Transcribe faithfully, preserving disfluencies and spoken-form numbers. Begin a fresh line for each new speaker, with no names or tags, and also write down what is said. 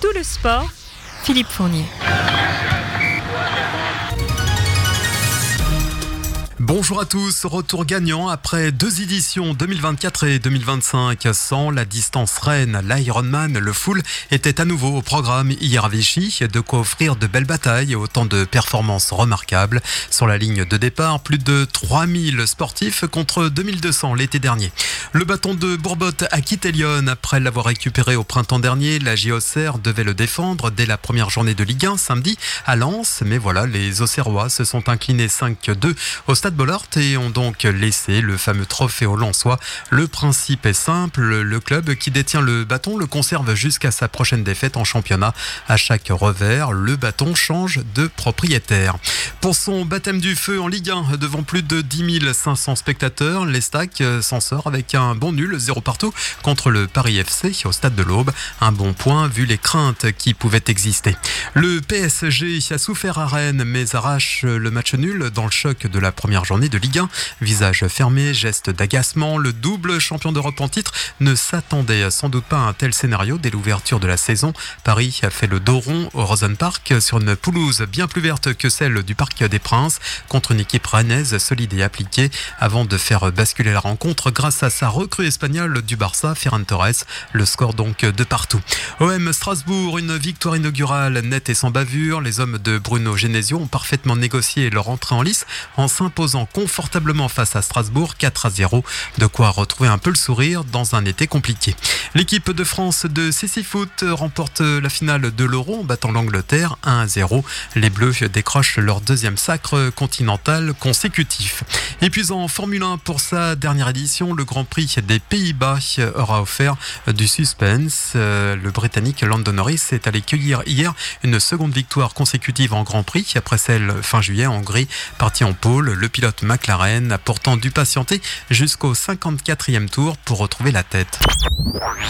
tout le sport, Philippe Fournier.
Bonjour à tous, retour gagnant après deux éditions deux mille vingt-quatre et deux mille vingt-cinq. Sans la distance reine, l'Ironman, le full était à nouveau au programme hier à Vichy. De quoi offrir de belles batailles et autant de performances remarquables. Sur la ligne de départ, plus de trois mille sportifs contre deux mille deux cents l'été dernier. Le bâton de Bourbotte a quitté Lyon après l'avoir récupéré au printemps dernier. La J O C R devait le défendre dès la première journée de Ligue un samedi à Lens. Mais voilà, les Auxerrois se sont inclinés cinq deux au Stade Bollaert et ont donc laissé le fameux trophée aux Lensois. Le principe est simple, le club qui détient le bâton le conserve jusqu'à sa prochaine défaite en championnat. À chaque revers, le bâton change de propriétaire. Pour son baptême du feu en Ligue un, devant plus de dix mille cinq cents spectateurs, l'Estac s'en sort avec un bon nul, zéro partout, contre le Paris F C au Stade de l'Aube. Un bon point vu les craintes qui pouvaient exister. Le P S G a souffert à Rennes mais arrache le match nul dans le choc de la première journée de Ligue un. Visage fermé, geste d'agacement, le double champion d'Europe en titre ne s'attendait sans doute pas à un tel scénario dès l'ouverture de la saison. Paris a fait le dos rond au Rosen Park sur une pelouse bien plus verte que celle du Parc des Princes contre une équipe rennaise solide et appliquée avant de faire basculer la rencontre grâce à sa recrue espagnole du Barça, Ferran Torres. Le score donc de partout. O M Strasbourg, une victoire inaugurale nette et sans bavure. Les hommes de Bruno Genesio ont parfaitement négocié leur entrée en lice en s'imposant confortablement face à Strasbourg quatre à zéro. De quoi retrouver un peu le sourire dans un été compliqué. L'équipe de France de Sissi-Foot remporte la finale de l'Euro en battant l'Angleterre un à zéro. Les Bleus décrochent leur deuxième sacre continental consécutif. Et puis en Formule un pour sa dernière édition, le Grand Prix des Pays-Bas aura offert du suspense. Le Britannique Lando Norris est allé cueillir hier une seconde victoire consécutive en Grand Prix après celle fin juillet en Hongrie, parti en pôle. Le pilote McLaren a pourtant dû patienter jusqu'au cinquante-quatrième tour pour retrouver la tête.